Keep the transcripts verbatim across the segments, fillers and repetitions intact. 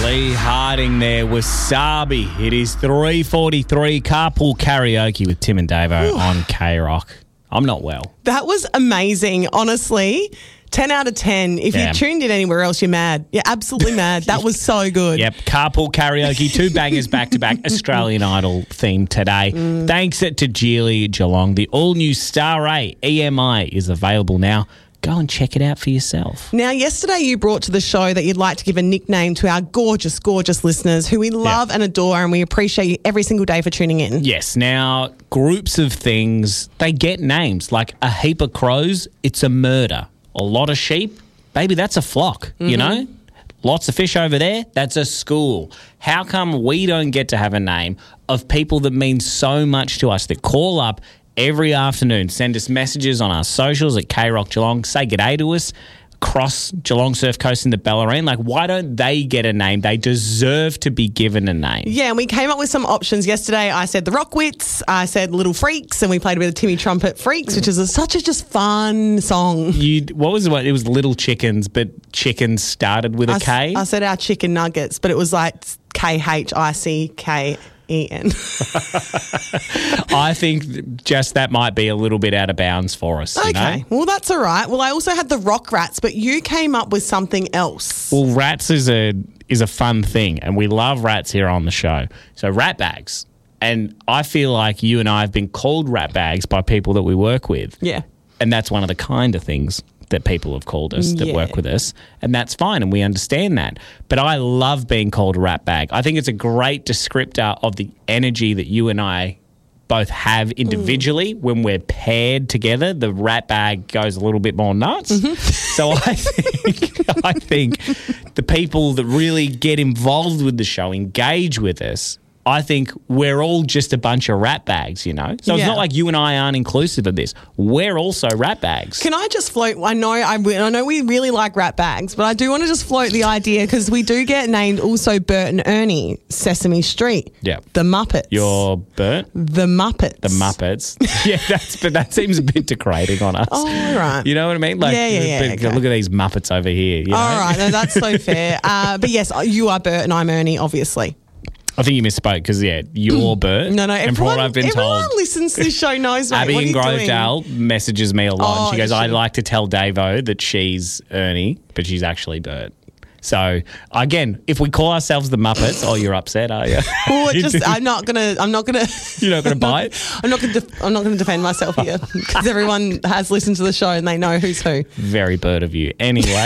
Lee Harding there, Wasabi. It is three forty-three, Carpool Karaoke with Tim and Davo on K-Rock. I'm not well. That was amazing, honestly. ten out of ten. If Yeah. you tuned in anywhere else, you're mad. You're absolutely mad. That was so good. Yep, Carpool Karaoke, two bangers back-to-back, Australian Idol theme today. Mm. Thanks to Geely Geelong. The all-new Star A E M I is available now. Go and check it out for yourself. Now, yesterday you brought to the show that you'd like to give a nickname to our gorgeous, gorgeous listeners who we love and adore, and we appreciate you every single day for tuning in. Yes. Now, groups of things, they get names. Like a heap of crows, it's a murder. A lot of sheep, baby, that's a flock, mm-hmm. you know? Lots of fish over there, that's a school. How come we don't get to have a name of people that mean so much to us, that call up every afternoon, send us messages on our socials at K-Rock Geelong, say g'day to us, across Geelong Surf Coast into Bellarine? Like, why don't they get a name? They deserve to be given a name. Yeah, and we came up with some options yesterday. I said the Rockwits, I said Little Freaks, and we played a bit of Timmy Trumpet Freaks, which is a, such a just fun song. You, what was it? It was Little Chickens, but chickens started with a I, K? I said our chicken nuggets, but it was like K H I C K E N. I think just that might be a little bit out of bounds for us. Okay, you know? Well, that's all right. Well, I also had the Rock Rats, but you came up with something else. Well, rats is a is a fun thing, and we love rats here on the show. So rat bags. And I feel like you and I have been called rat bags by people that we work with. Yeah. And that's one of the kind of things that people have called us that Yeah. work with us, and that's fine, and we understand that. But I love being called a rat bag. I think it's a great descriptor of the energy that you and I both have individually. Mm. When we're paired together, the rat bag goes a little bit more nuts. Mm-hmm. So I think, I think the people that really get involved with the show, engage with us, I think we're all just a bunch of rat bags, you know? So Yeah. it's not like you and I aren't inclusive of this. We're also rat bags. Can I just float? I know I, I know we really like rat bags, but I do want to just float the idea because we do get named also Bert and Ernie, Sesame Street, Yeah. The Muppets. You're Bert? The Muppets. The Muppets. Yeah, that's but that seems a bit degrading on us. Oh, all right. You know what I mean? Like, Yeah, yeah, yeah, but okay. look at these Muppets over here. You know? All right, no, that's so fair. Uh, but yes, you are Bert and I'm Ernie, obviously. I think you misspoke because, yeah, you're Bert. No, no, and everyone, from what I've been everyone told, listens to this show knows, mate. Abby What are in you doing? Grovedale messages me a lot. Oh, and she goes, is I'd she? like to tell Davo that she's Ernie, but she's actually Bert. So, again, if we call ourselves the Muppets, oh, you're upset, are you? Well, it just, I'm not gonna. I'm not gonna. You're not going to buy it? I'm not gonna. Def- I'm not gonna defend myself here because everyone has listened to the show and they know who's who. Very Bert of you. Anyway.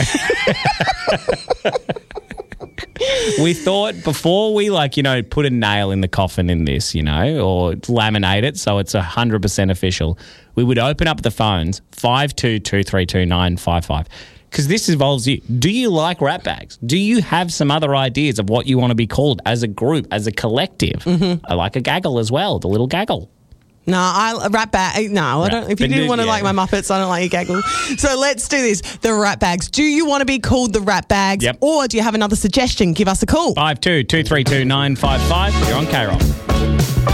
We thought before we, like, you know, put a nail in the coffin in this, you know, or laminate it so it's one hundred percent official, we would open up the phones, five two two three two nine five five, because this involves you. Do you like rat bags? Do you have some other ideas of what you want to be called as a group, as a collective? Mm-hmm. I like a gaggle as well, the little gaggle. No, I rat bag. No, I don't. If you But didn't do- want to yeah. like my Muppets, I don't like your gaggle. So let's do this. The rat bags. Do you want to be called the rat bags, Yep. or do you have another suggestion? Give us a call. five two two three two nine five five. You're on K-Rock.